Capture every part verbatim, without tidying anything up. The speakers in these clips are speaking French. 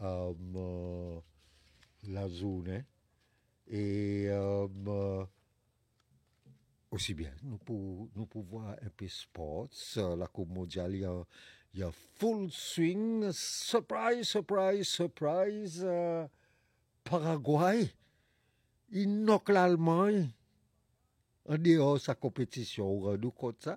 euh, euh, la journée et euh, euh, aussi bien, nous pouvons nous pouvons voir un peu sports. Euh, La Coupe mondiale, il y a, il y a full swing. Surprise, surprise, surprise. euh, Paraguay, il knock l'Allemagne en dehors de sa compétition. Nous comme ça.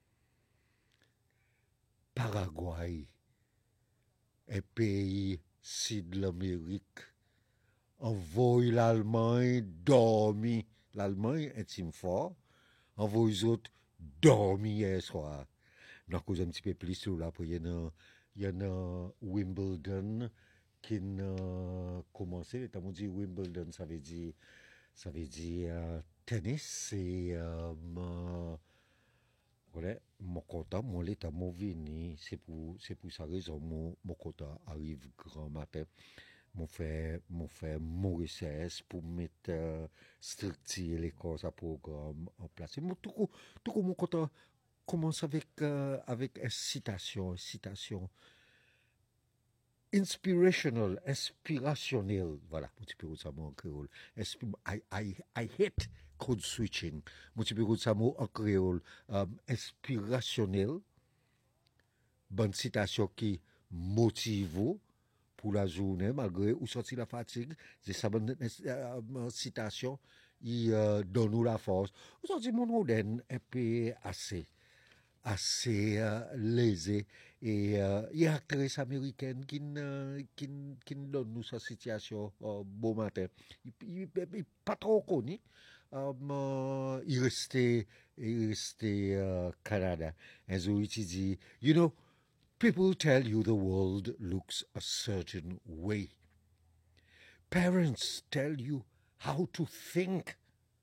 Paraguay, un pays sud de l'Amérique, envoie l'Allemagne dormir. L'Allemagne est un team fort. Envoie les autres dormir hier soir. Nous cause un petit peu plus sur là, il y en a, il y en a Wimbledon qui a commencé. Quand on dit Wimbledon, ça veut dire, ça veut dire euh, tennis et euh, ma- voilà, mon content, mon l'état mon vini, c'est pour, c'est pour sa raison, mon, mon content arrive grand matin. Mon fait, mon fait mon recess pour mettre euh, structurer les courses à programme en place. Et mon, tout, coup- tout coup, mon content commence avec, euh, avec une citation, une citation inspirational, inspirationnel. Voilà, un petit peu ça mot en créole. Inspi- I, I, I hate code switching. Un petit peu ça mot en créole. Um, inspirationnel, bonne citation qui motive vous pour la journée, malgré ou sorti la fatigue. C'est ça, bonne euh, citation, il euh, donne nous la force. Aujourd'hui, mon Oden un peu assez assez euh, lésé. Et euh, il y a une actrice américaine qui, ne- qui, ne- qui nous donne nous sa situation euh, beau matin. Il n'est pas trop connu. Euh, euh, il restait, il restait euh, Canada. Et so il dit, you know, people tell you the world looks a certain way. Parents tell you how to think.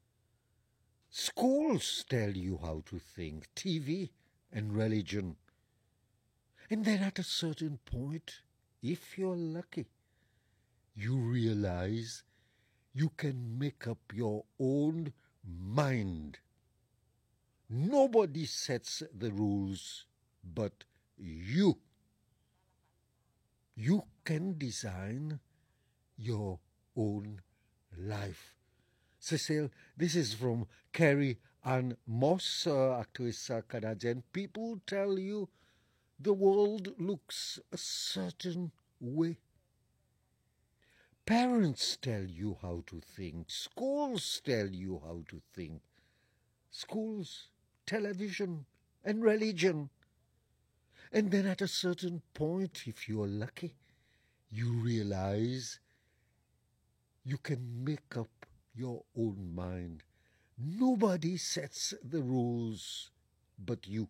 Schools tell you how to think. T V and religion. And then at a certain point, if you're lucky, you realize you can make up your own mind. Nobody sets the rules but you. You can design your own life. Cecile, this is from Carrie Ann Moss, uh, actress uh, Canadian. People tell you the world looks a certain way. Parents tell you how to think. Schools tell you how to think. Schools, television, and religion. And then at a certain point, if you're lucky, you realize you can make up your own mind. Nobody sets the rules but you.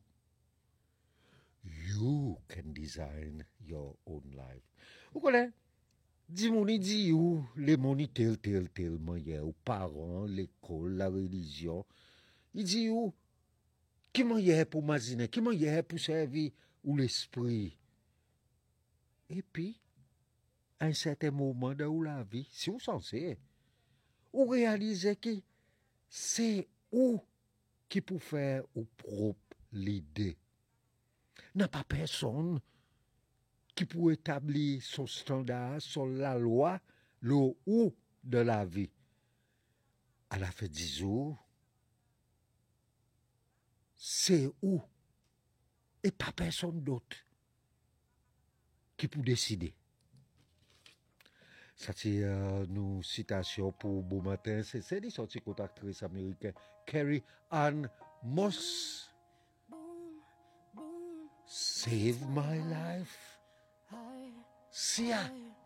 You can design your own life. Vous connaissez? Dis mon dit ou les moni tel tel tel manière aux parents, l'école, la religion. Il dit ou qui manière pour imaginer, qui manière pour servir ou l'esprit. Et puis, à un certain moment de la vie, si vous sensez, vous réalisez que c'est où qui peut faire ou propre l'idée. N'a pas personne qui peut établir son standard, son la loi, le où de la vie. À la fin dix jours, c'est où et pas personne d'autre qui peut décider. Ça c'est euh, une citation pour Beau Matin, c'est c'est des sorties actrice américaine Carrie Ann Moss. Save my life. Sia.